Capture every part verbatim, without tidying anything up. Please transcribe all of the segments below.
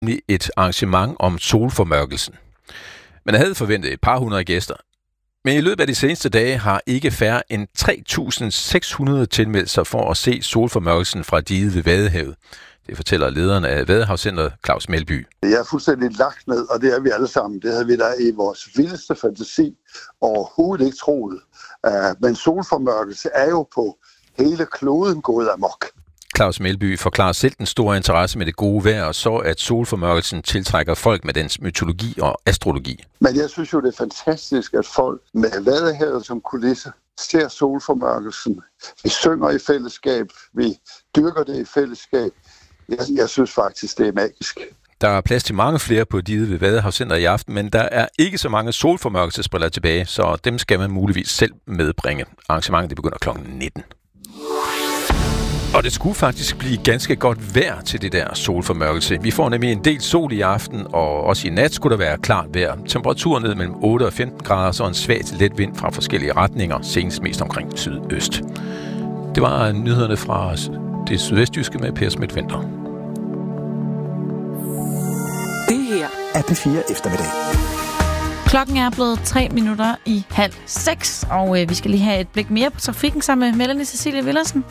et arrangement om solformørkelsen. Man havde forventet et par hundrede gæster. Men i løbet af de seneste dage har ikke færre end tre tusind seks hundrede tilmeldt sig for at se solformørkelsen fra diget ved Vadehavet. Det fortæller lederen af Vadehavscentret, Claus Melby. Jeg er fuldstændig lagt ned, og det er vi alle sammen. Det havde vi da i vores vildeste fantasi overhovedet ikke troet. Men solformørkelse er jo på hele kloden gået amok. Claus Melby forklarer selv den store interesse med det gode vejr, og så at solformørkelsen tiltrækker folk med dens mytologi og astrologi. Men jeg synes jo, det er fantastisk, at folk med Vadehavet som kulisse ser solformørkelsen. Vi synger i fællesskab, vi dyrker det i fællesskab. Jeg, jeg synes faktisk, det er magisk. Der er plads til mange flere på diget ved Vadehavscentret i aften, men der er ikke så mange solformørkelsesbriller tilbage, så dem skal man muligvis selv medbringe. Arrangementet det begynder klokken nitten. Og det skulle faktisk blive ganske godt vejr til det der solformørkelse. Vi får nemlig en del sol i aften, og også i nat skulle der være klart vejr. Temperaturen ned mellem otte og femten grader, så en svag til let vind fra forskellige retninger, senest mest omkring sydøst. Det var nyhederne fra det sydvestjyske med Per Schmidt-Winther. Det her er P fire eftermiddag. Klokken er blevet tre minutter i halv seks, og øh, vi skal lige have et blik mere på trafikken sammen med Melanie Cecilie Villersen.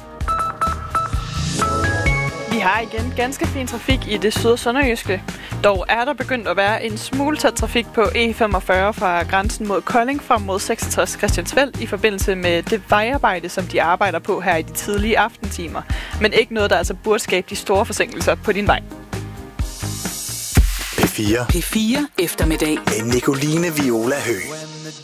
Vi har igen ganske fin trafik i det syd- og sønderjyske. Dog er der begyndt at være en smule tæt trafik på E femogfyrre fra grænsen mod Kolding frem mod seksogtres Christiansfeld i forbindelse med det vejarbejde, som de arbejder på her i de tidlige aftentimer. Men ikke noget, der altså burde skabe de store forsinkelser på din vej. P fire. P fire eftermiddag. Med Nicoline Viola Høgh.